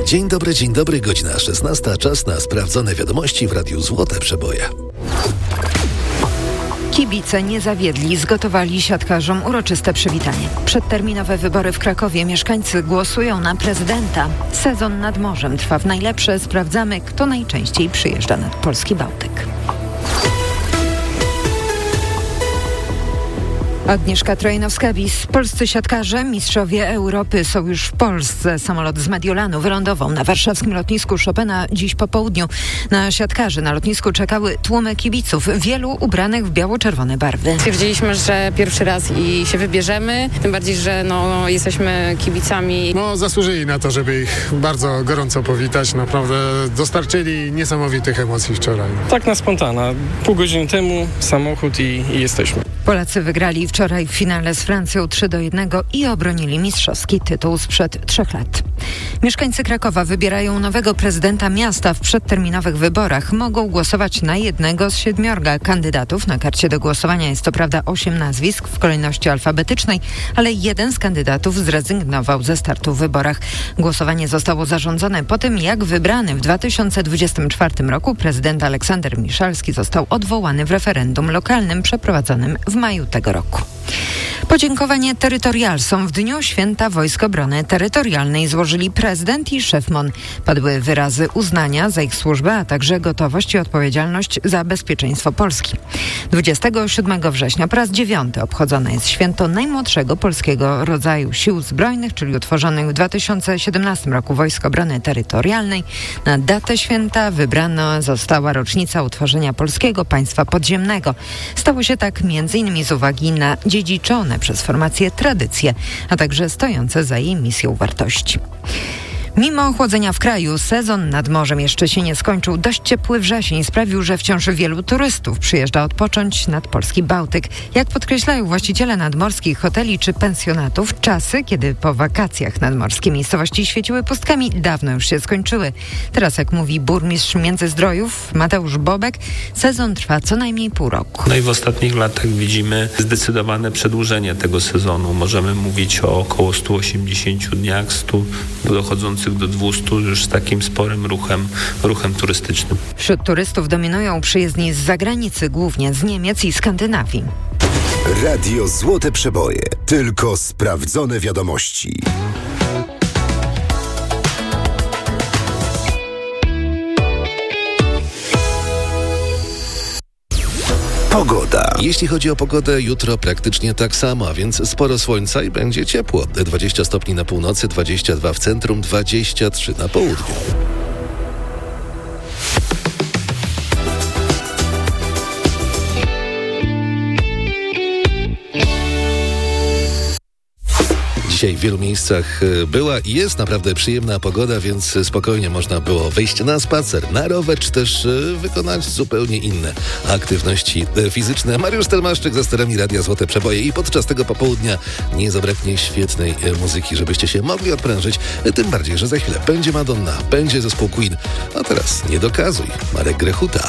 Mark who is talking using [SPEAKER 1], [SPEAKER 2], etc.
[SPEAKER 1] dzień dobry, godzina 16, czas na sprawdzone wiadomości w Radiu Złote Przeboje.
[SPEAKER 2] Kibice nie zawiedli, zgotowali siatkarzom uroczyste przywitanie. Przedterminowe wybory w Krakowie, mieszkańcy głosują na prezydenta. Sezon nad morzem trwa w najlepsze, sprawdzamy, kto najczęściej przyjeżdża nad polski Bałtyk. Agnieszka Trojnowska-Bis. Polscy siatkarze, mistrzowie Europy są już w Polsce. Samolot z Mediolanu wylądował na warszawskim lotnisku Chopina dziś po południu. Na siatkarzy na lotnisku czekały tłumy kibiców, wielu ubranych w biało-czerwone barwy.
[SPEAKER 3] Stwierdziliśmy, że pierwszy raz i się wybierzemy, tym bardziej, że jesteśmy kibicami.
[SPEAKER 4] Zasłużyli na to, żeby ich bardzo gorąco powitać. Naprawdę dostarczyli niesamowitych emocji wczoraj.
[SPEAKER 5] Tak na spontana. Pół godziny temu samochód i jesteśmy.
[SPEAKER 2] Polacy wygrali wczoraj w finale z Francją 3-1 i obronili mistrzowski tytuł sprzed 3 lat. Mieszkańcy Krakowa wybierają nowego prezydenta miasta w przedterminowych wyborach. Mogą głosować na jednego z 7 kandydatów. Na karcie do głosowania jest to prawda 8 nazwisk w kolejności alfabetycznej, ale jeden z kandydatów zrezygnował ze startu w wyborach. Głosowanie zostało zarządzone po tym, jak wybrany w 2024 roku prezydent Aleksander Miszalski został odwołany w referendum lokalnym przeprowadzonym w maju tego roku. Podziękowanie terytorialsom w Dniu Święta Wojsk Obrony Terytorialnej złożyli prezydent i szef MON. Padły wyrazy uznania za ich służbę, a także gotowość i odpowiedzialność za bezpieczeństwo Polski. 27 września po raz 9 obchodzone jest święto najmłodszego polskiego rodzaju sił zbrojnych, czyli utworzonych w 2017 roku Wojsk Obrony Terytorialnej. Na datę święta wybrana została rocznica utworzenia polskiego państwa podziemnego. Stało się tak m.in. z uwagi na dziedziczone przez formację tradycje, a także stojące za jej misją wartości. Mimo ochłodzenia w kraju, sezon nad morzem jeszcze się nie skończył. Dość ciepły wrzesień sprawił, że wciąż wielu turystów przyjeżdża odpocząć nad polski Bałtyk. Jak podkreślają właściciele nadmorskich hoteli czy pensjonatów, czasy, kiedy po wakacjach nadmorskie miejscowości świeciły pustkami, dawno już się skończyły. Teraz, jak mówi burmistrz Międzyzdrojów Mateusz Bobek, sezon trwa co najmniej pół roku.
[SPEAKER 6] I w ostatnich latach widzimy zdecydowane przedłużenie tego sezonu. Możemy mówić o około 180 dniach, 100 dochodzących do 200 już z takim sporym ruchem turystycznym.
[SPEAKER 2] Wśród turystów dominują przyjezdni z zagranicy, głównie z Niemiec i Skandynawii.
[SPEAKER 7] Radio Złote Przeboje. Tylko sprawdzone wiadomości. Pogoda.
[SPEAKER 1] Jeśli chodzi o pogodę, jutro praktycznie tak samo, a więc sporo słońca i będzie ciepło. 20 stopni na północy, 22 w centrum, 23 na południu. Dzisiaj w wielu miejscach była i jest naprawdę przyjemna pogoda, więc spokojnie można było wyjść na spacer, na rower, czy też wykonać zupełnie inne aktywności fizyczne. Mariusz Stelmaszczyk za sterami Radia Złote Przeboje i podczas tego popołudnia nie zabraknie świetnej muzyki, żebyście się mogli odprężyć. Tym bardziej, że za chwilę będzie Madonna, będzie zespół Queen. A teraz nie dokazuj, Marek Grechuta.